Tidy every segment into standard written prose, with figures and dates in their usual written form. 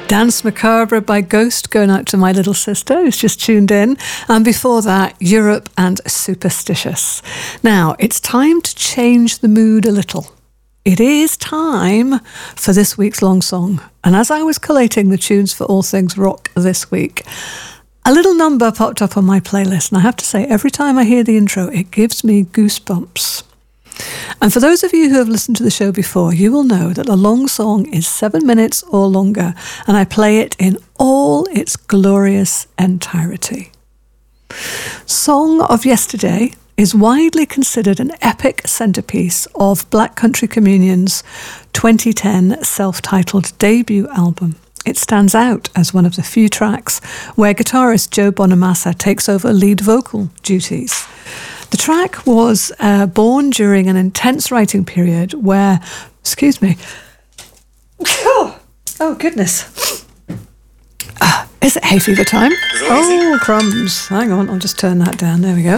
Dance Macabre by Ghost, going out to my little sister who's just tuned in. And before that, Europe and Superstitious. Now, it's time to change the mood a little. It is time for this week's long song. And as I was collating the tunes for All Things Rock this week, a little number popped up on my playlist. And I have to say, every time I hear the intro, it gives me goosebumps. And for those of you who have listened to the show before, you will know that the long song is 7 minutes or longer, and I play it in all its glorious entirety. Song of Yesterday is widely considered an epic centerpiece of Black Country Communion's 2010 self-titled debut album. It stands out as one of the few tracks where guitarist Joe Bonamassa takes over lead vocal duties. The track was born during an intense writing period where, excuse me, oh goodness, is it hay fever time? Oh, crumbs. Hang on, I'll just turn that down. There we go.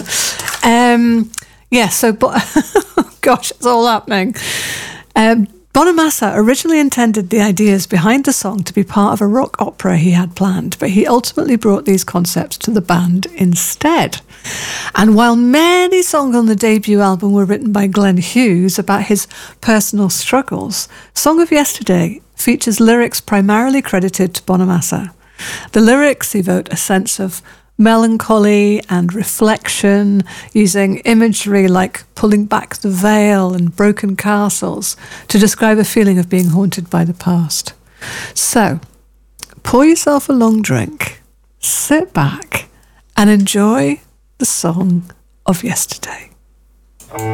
Gosh, it's all happening. Bonamassa originally intended the ideas behind the song to be part of a rock opera he had planned, but he ultimately brought these concepts to the band instead. And while many songs on the debut album were written by Glenn Hughes about his personal struggles, Song of Yesterday features lyrics primarily credited to Bonamassa. The lyrics evoke a sense of melancholy and reflection, using imagery like pulling back the veil and broken castles to describe a feeling of being haunted by the past. So, pour yourself a long drink, sit back, and enjoy the Song of Yesterday.